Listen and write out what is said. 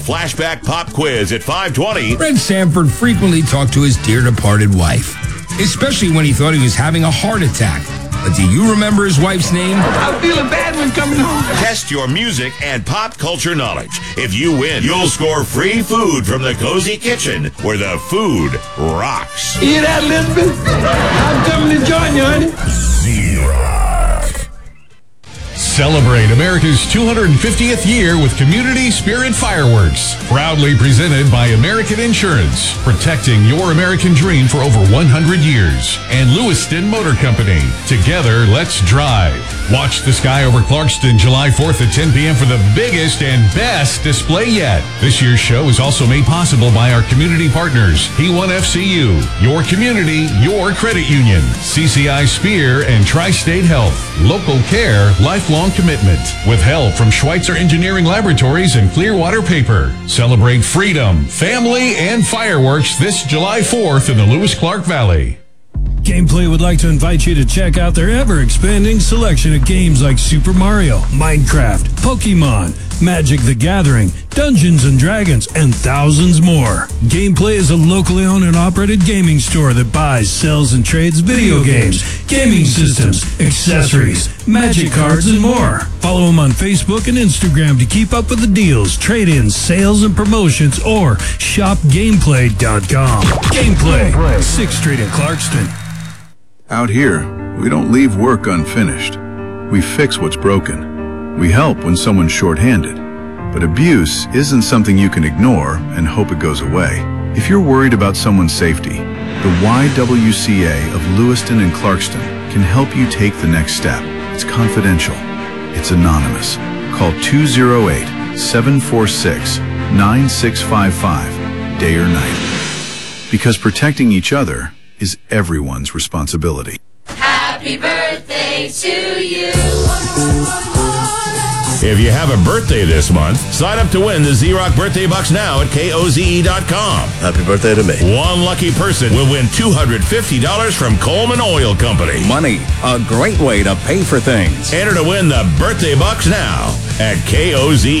Flashback pop quiz at 5:20. Fred Sanford frequently talked to his dear departed wife, especially when he thought he was having a heart attack. But do you remember his wife's name? I'm feeling bad when coming home. Test your music and pop culture knowledge. If you win, you'll score free food from the Cozy Kitchen, where the food rocks. Hear that, Elizabeth? I'm coming to join you, honey. Celebrate America's 250th year with Community Spirit Fireworks. Proudly presented by American Insurance, protecting your American dream for over 100 years. And Lewiston Motor Company. Together, let's drive. Watch the sky over Clarkston July 4th at 10 p.m. for the biggest and best display yet. This year's show is also made possible by our community partners, P1FCU, Your Community, Your Credit Union, CCI Spear, and Tri-State Health. Local care, lifelong commitment. With help from Schweitzer Engineering Laboratories and Clearwater Paper. Celebrate freedom, family, and fireworks this July 4th in the Lewis-Clark Valley. Gameplay would like to invite you to check out their ever-expanding selection of games like Super Mario, Minecraft, Pokemon, Magic the Gathering, Dungeons & Dragons, and thousands more. Gameplay is a locally owned and operated gaming store that buys, sells, and trades video games, gaming systems, accessories, magic cards, and more. Follow them on Facebook and Instagram to keep up with the deals, trade-ins, sales, and promotions, or shopgameplay.com. Gameplay, 6th Street in Clarkston. Out here, we don't leave work unfinished. We fix what's broken. We help when someone's short-handed. But abuse isn't something you can ignore and hope it goes away. If you're worried about someone's safety, the YWCA of Lewiston and Clarkston can help you take the next step. It's confidential. It's anonymous. Call 208-746-9655, day or night. Because protecting each other is everyone's responsibility. Happy birthday to you. If you have a birthday this month, sign up to win the Z-Rock Birthday Bucks now at KOZE.com. Happy birthday to me. One lucky person will win $250 from Coleman Oil Company. Money, a great way to pay for things. Enter to win the Birthday Bucks now at KOZE.